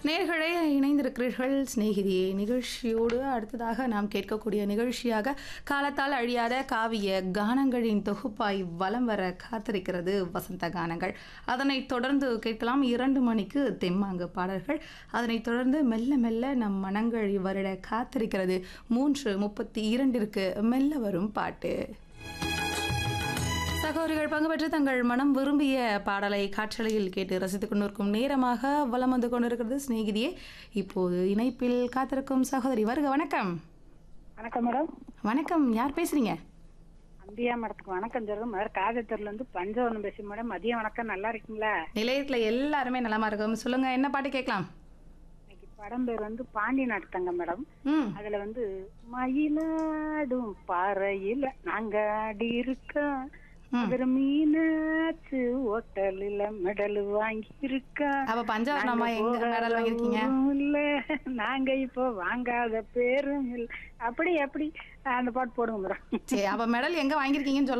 நேர்களே இணைந்திருக்கிறீர்கள் சிநேகிதியே நிகழ்ச்சியோடு அடுத்ததாக நாம் கேட்கக்கூடிய நிகழ்ச்சியாக காலத்தால் அழியாத காவிய கானங்களின் தொகுப்பாய் வலம் வர காத்திருக்கிறது வசந்த கானங்கள். அதனைத் தொடர்ந்து கேட்கலாம் 2 மணிக்கு தெம்மாங்கு பாடல்கள். அதனைத் தொடர்ந்து மெல்ல மெல்ல நம் மனங்கள் வருட காத்திருக்கிறது 3:32 மெல்ல வரும் பாட்டு. சகோதரிகள் பங்கு பெற்று தங்கள் மனம் விரும்பிய பாடலை காற்றலையில் கேட்டு ரசித்துக் கொண்டிருக்கும் நேரமாக வலம் வந்து கொண்டிருக்கிறது சிநேகிதியே. இப்போது இணைப்பில் காத்திருக்கும் சகோதரி வருக. வணக்கம். வணக்கம் மேடம். வணக்கம், யார் பேசுறீங்க? அம்பியா மேடத்துக்கு வணக்கம் சொல்லுங்க மேடம். காதத்தூர்ல இருந்து பஞ்சவரம் பேசி மேடம். மதியம் வணக்கம், நல்லா இருக்கீங்களா? நிலையத்துல எல்லாருமே நலமா இருக்கும். சொல்லுங்க, என்ன பாட்டு கேட்கலாம்? இன்னைக்கு படம் பேர் வந்து பாண்டி நாட்டுத்தங்க மேடம். ம் அதுல வந்து மயிலாடும் பாறையில நாங்க ஆடி இருக்கோம், அவர் மீனாச்சு ஹோட்டலில் மெடல் வாங்கி இருக்கா. அப்ப பஞ்சாவரம் அம்மா எங்க மெடல் வாங்கியிருக்கீங்க? இல்ல நாங்க இப்போ வாங்காத பேரும் இல்ல. அப்படி அந்த பாட்டு போடுங்க மேடம். சரி, அப்ப மெடல் எங்க வாங்கியிருக்கீங்கன்னு